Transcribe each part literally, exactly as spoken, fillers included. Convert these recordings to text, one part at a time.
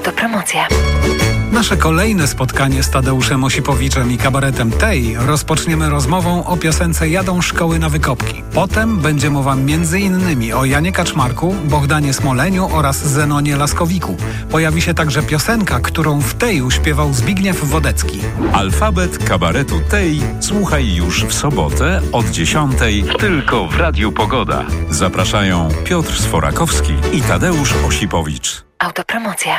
Autopromocja. Nasze kolejne spotkanie z Tadeuszem Osipowiczem i kabaretem Tej rozpoczniemy rozmową o piosence Jadą szkoły na wykopki. Potem będzie mowa między innymi o Janie Kaczmarku, Bohdanie Smoleniu oraz Zenonie Laskowiku. Pojawi się także piosenka, którą w Teju śpiewał Zbigniew Wodecki. Alfabet kabaretu Tej słuchaj już w sobotę od dziesiątej tylko w Radiu Pogoda. Zapraszają Piotr Sforakowski i Tadeusz Osipowicz. Autopromocja.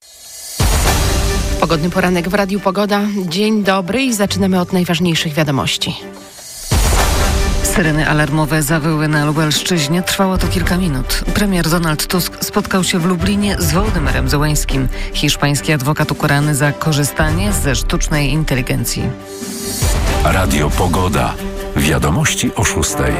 Pogodny poranek w Radiu Pogoda. Dzień dobry i zaczynamy od najważniejszych wiadomości. Syreny alarmowe zawyły na Lubelszczyźnie. Trwało to kilka minut. Premier Donald Tusk spotkał się w Lublinie z Wołodymyrem Zełańskim. Hiszpański adwokat ukarany za korzystanie ze sztucznej inteligencji. Radio Pogoda. Wiadomości o szóstej.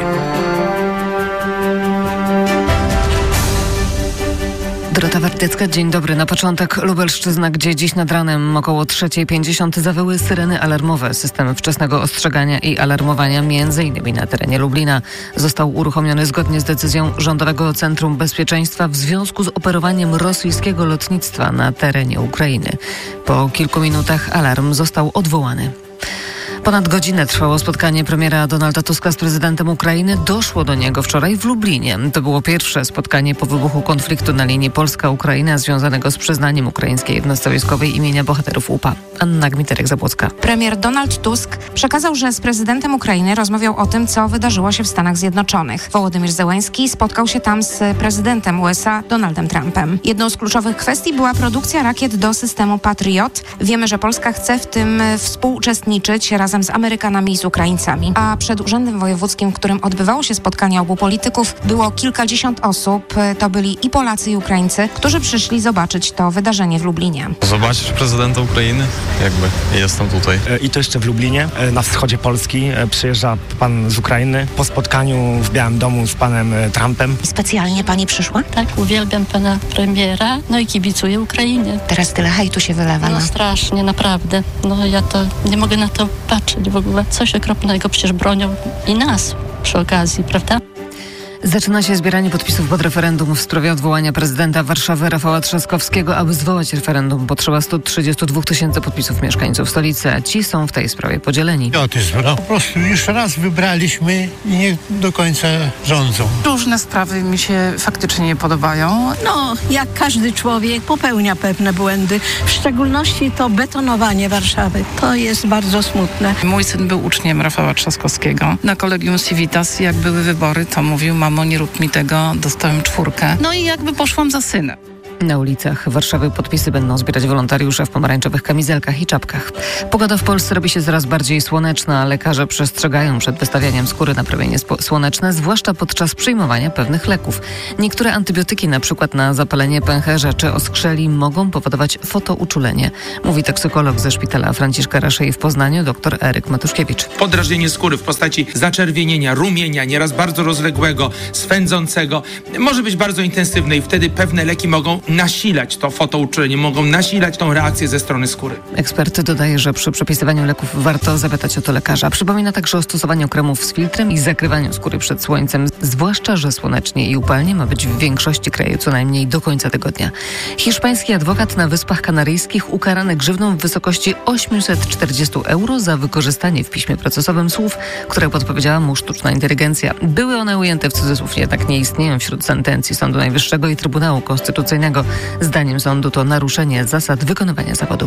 Dorota Wartecka, dzień dobry. Na początek Lubelszczyzna, gdzie dziś nad ranem około trzeciej pięćdziesiąt zawyły syreny alarmowe. System wczesnego ostrzegania i alarmowania między innymi na terenie Lublina został uruchomiony zgodnie z decyzją Rządowego Centrum Bezpieczeństwa w związku z operowaniem rosyjskiego lotnictwa na terenie Ukrainy. Po kilku minutach alarm został odwołany. Ponad godzinę trwało spotkanie premiera Donalda Tuska z prezydentem Ukrainy. Doszło do niego wczoraj w Lublinie. To było pierwsze spotkanie po wybuchu konfliktu na linii Polska-Ukraina związanego z przyznaniem ukraińskiej jednostce wojskowej imienia bohaterów U P A. Anna Gmiterek-Zabłocka. Premier Donald Tusk przekazał, że z prezydentem Ukrainy rozmawiał o tym, co wydarzyło się w Stanach Zjednoczonych. Wołodymyr Zełański spotkał się tam z prezydentem U S A Donaldem Trumpem. Jedną z kluczowych kwestii była produkcja rakiet do systemu Patriot. Wiemy, że Polska chce w tym współuczestniczyć razem z Amerykanami i z Ukraińcami. A przed Urzędem Wojewódzkim, w którym odbywało się spotkanie obu polityków, było kilkadziesiąt osób. To byli i Polacy, i Ukraińcy, którzy przyszli zobaczyć to wydarzenie w Lublinie. Zobaczyć prezydenta Ukrainy? Jakby jestem tutaj. I to jeszcze w Lublinie, na wschodzie Polski. Przyjeżdża pan z Ukrainy po spotkaniu w Białym Domu z panem Trumpem. Specjalnie pani przyszła? Tak, uwielbiam pana premiera, no i kibicuję Ukrainie. Teraz tyle hejtu się wylewa. No strasznie, naprawdę. No ja to nie mogę na to patrzeć w ogóle. Coś okropnego, przecież bronią i nas przy okazji, prawda? Zaczyna się zbieranie podpisów pod referendum w sprawie odwołania prezydenta Warszawy Rafała Trzaskowskiego. Aby zwołać referendum, potrzeba sto trzydzieści dwa tysięcy podpisów mieszkańców stolicy, a ci są w tej sprawie podzieleni. Otyzm, no po prostu już raz wybraliśmy i nie do końca rządzą. Różne sprawy mi się faktycznie nie podobają. No, jak każdy człowiek popełnia pewne błędy, w szczególności to betonowanie Warszawy. To jest bardzo smutne. Mój syn był uczniem Rafała Trzaskowskiego. Na Kolegium Civitas, jak były wybory, to mówił: mamo, nie rób mi tego, dostałem czwórkę. No i jakby poszłam za synem. Na ulicach Warszawy podpisy będą zbierać wolontariusze w pomarańczowych kamizelkach i czapkach. Pogoda w Polsce robi się coraz bardziej słoneczna, a lekarze przestrzegają przed wystawianiem skóry na promienie słoneczne, zwłaszcza podczas przyjmowania pewnych leków. Niektóre antybiotyki, na przykład na zapalenie pęcherza czy oskrzeli, mogą powodować fotouczulenie, mówi toksykolog ze szpitala Franciszka Raszei w Poznaniu, dr Eryk Matuszkiewicz. Podrażnienie skóry w postaci zaczerwienienia, rumienia, nieraz bardzo rozległego, swędzącego, może być bardzo intensywne i wtedy pewne leki mogą nasilać to fotouczulenie, mogą nasilać tą reakcję ze strony skóry. Ekspert dodaje, że przy przepisywaniu leków warto zapytać o to lekarza. Przypomina także o stosowaniu kremów z filtrem i zakrywaniu skóry przed słońcem, zwłaszcza że słonecznie i upalnie ma być w większości kraju co najmniej do końca tygodnia. Hiszpański adwokat na Wyspach Kanaryjskich ukarany grzywną w wysokości osiemset czterdzieści euro za wykorzystanie w piśmie procesowym słów, które podpowiedziała mu sztuczna inteligencja. Były one ujęte w cudzysłów, jednak nie istnieją wśród sentencji Sądu Najwyższego i Trybunału Konstytucyjnego. Zdaniem sądu to naruszenie zasad wykonywania zawodu.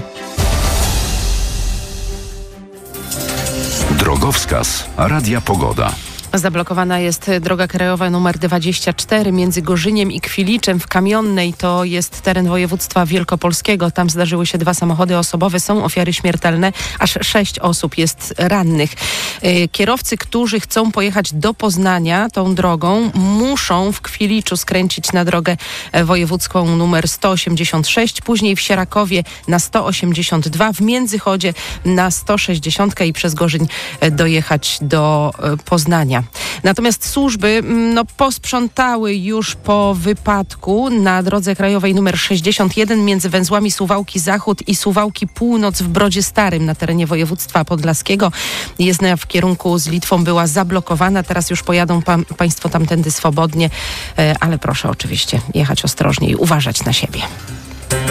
Drogowskaz Radia Pogoda. Zablokowana jest droga krajowa numer dwadzieścia cztery między Gorzyniem i Kwiliczem w Kamionnej. To jest teren województwa wielkopolskiego. Tam zdarzyły się dwa samochody osobowe. Są ofiary śmiertelne. Aż sześć osób jest rannych. Kierowcy, którzy chcą pojechać do Poznania tą drogą, muszą w Kwiliczu skręcić na drogę wojewódzką numer sto osiemdziesiąt sześć, później w Sierakowie na sto osiemdziesiąt dwa, w Międzychodzie na sto sześćdziesiąt i przez Gorzyn dojechać do Poznania. Natomiast służby no, posprzątały już po wypadku na drodze krajowej numer sześćdziesiąt jeden między węzłami Suwałki Zachód i Suwałki Północ w Brodzie Starym na terenie województwa podlaskiego. Jezdnia w kierunku z Litwą była zablokowana. Teraz już pojadą pa- państwo tamtędy swobodnie, e, ale proszę oczywiście jechać ostrożnie i uważać na siebie.